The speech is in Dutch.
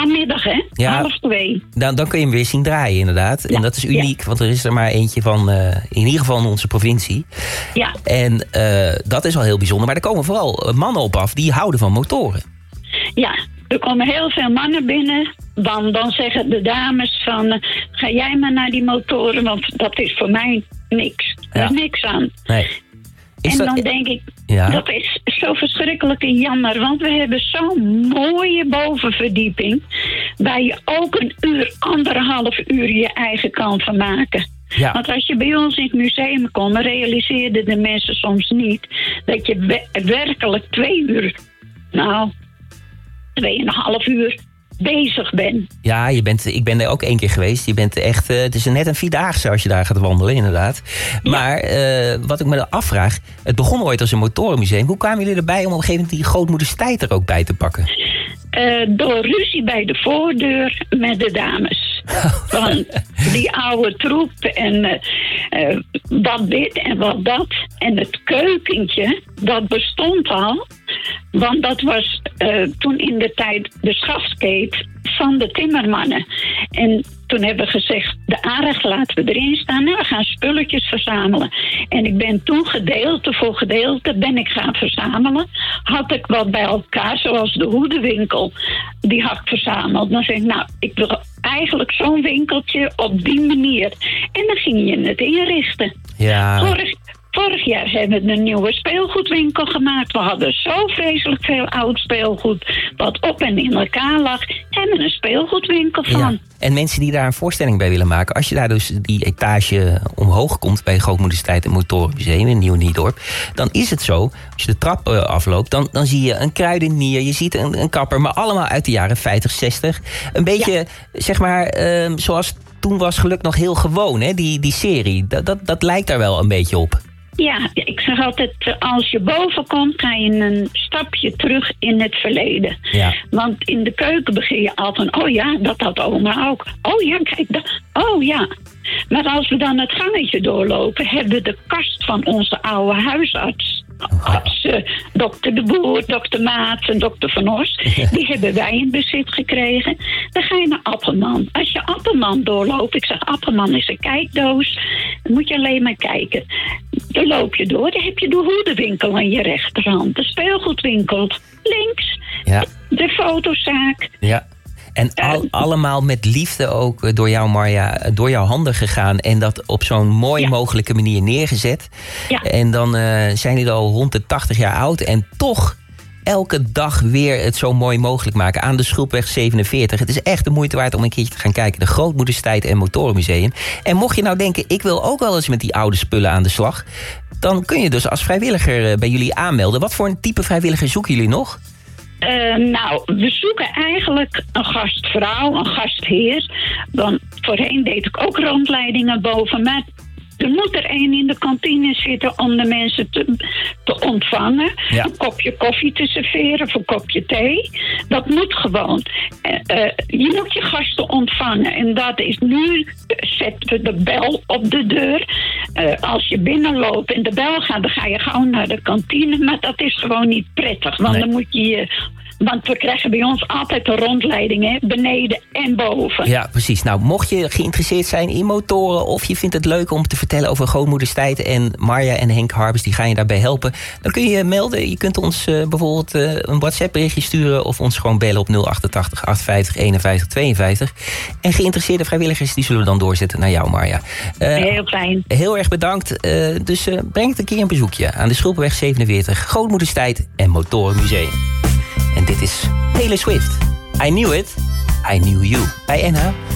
Vanmiddag, hè? Ja, 1:30. Dan kun je hem weer zien draaien, inderdaad. Ja, En dat is uniek, want er is er maar eentje van, in ieder geval in onze provincie. Ja. En dat is al heel bijzonder. Maar er komen vooral mannen op af die houden van motoren. Ja, er komen heel veel mannen binnen. Dan zeggen de dames van, ga jij maar naar die motoren, want dat is voor mij niks. Er is niks aan. Nee. Dan denk ik, dat is zo verschrikkelijk jammer. Want we hebben zo'n mooie bovenverdieping, waar je ook 1,5 uur je eigen kan van maken. Ja. Want als je bij ons in het museum komt, realiseerden de mensen soms niet dat je werkelijk 2 uur, 2,5 uur bezig bent. Ja, ik ben er ook 1 keer geweest. Je bent echt, het is net een 4-daagse als je daar gaat wandelen, inderdaad. Ja. Maar wat ik me afvraag, het begon ooit als een motorenmuseum. Hoe kwamen jullie erbij om op een gegeven moment die grootmoederstijd er ook bij te pakken? Door ruzie bij de voordeur met de dames. Van die oude troep en wat dit en wat dat. En het keukentje, dat bestond al. Want dat was toen in de tijd de schafskeet van de timmermannen. En toen hebben we gezegd, de aardig laten we erin staan. En we gaan spulletjes verzamelen. En ik ben toen gedeelte voor gedeelte ben ik gaan verzamelen. Had ik wat bij elkaar, zoals de hoedenwinkel. Die had ik verzameld. Dan zeg ik, ik wil eigenlijk zo'n winkeltje op die manier. En dan ging je het inrichten. Ja. Vorig jaar hebben we een nieuwe speelgoedwinkel gemaakt. We hadden zo vreselijk veel oud speelgoed wat op en in elkaar lag. Hebben we een speelgoedwinkel van. Ja. En mensen die daar een voorstelling bij willen maken, als je daar dus die etage omhoog komt bij Grootmoederstijd en Motorenmuseum in Nieuw-Niedorp, dan is het zo, als je de trap afloopt, dan zie je een kruidenier, je ziet een kapper, maar allemaal uit de jaren 50, 60. Een beetje, zeg maar, zoals toen was Geluk nog heel gewoon, hè? Die serie. Dat lijkt daar wel een beetje op. Ja, ik zeg altijd, als je boven komt, ga je een stapje terug in het verleden. Ja. Want in de keuken begin je al van, oh ja, dat had oma ook. Oh ja, kijk, oh ja. Maar als we dan het gangetje doorlopen, hebben we de kast van onze oude huisarts. Dokter De Boer, dokter Maat en dokter Van Os. Die hebben wij in bezit gekregen. Dan ga je naar Appelman. Als je Appelman doorloopt, ik zeg Appelman is een kijkdoos. Dan moet je alleen maar kijken. Dan loop je door, dan heb je de hoedenwinkel aan je rechterhand. De speelgoedwinkel links. Ja. De fotozaak. Ja. En allemaal met liefde ook door jou, Marja, door jouw handen gegaan. En dat op zo'n mooi mogelijke manier neergezet. Ja. En dan zijn jullie al rond de 80 jaar oud. En toch elke dag weer het zo mooi mogelijk maken. Aan de Schulpweg 47. Het is echt de moeite waard om een keertje te gaan kijken. De Grootmoederstijd en Motorenmuseum. En mocht je nou denken, ik wil ook wel eens met die oude spullen aan de slag. Dan kun je dus als vrijwilliger bij jullie aanmelden. Wat voor een type vrijwilliger zoeken jullie nog? We zoeken eigenlijk een gastvrouw, een gastheer. Want voorheen deed ik ook rondleidingen boven. Maar er moet er één in de kantine zitten om de mensen te ontvangen. Ja. Een kopje koffie te serveren of een kopje thee. Dat moet gewoon. Je moet je gasten ontvangen. En dat is nu, zetten we de bel op de deur. Als je binnenloopt en de bel gaat, dan ga je gewoon naar de kantine. Maar dat is gewoon niet prettig. Want dan moet je... Want we krijgen bij ons altijd een rondleiding, hè? Beneden en boven. Ja, precies. Nou, mocht je geïnteresseerd zijn in motoren, of je vindt het leuk om te vertellen over Grootmoederstijd, en Marja en Henk Harbers, die gaan je daarbij helpen, dan kun je je melden. Je kunt ons bijvoorbeeld een WhatsApp-berichtje sturen of ons gewoon bellen op 088 850 51 52. En geïnteresseerde vrijwilligers, die zullen we dan doorzetten naar jou, Marja. Heel fijn. Heel erg bedankt. Dus breng het een keer een bezoekje aan de Schulpweg 47, Grootmoederstijd en Motorenmuseum. En dit is Taylor Swift. I Knew It, I Knew You. Bij NH.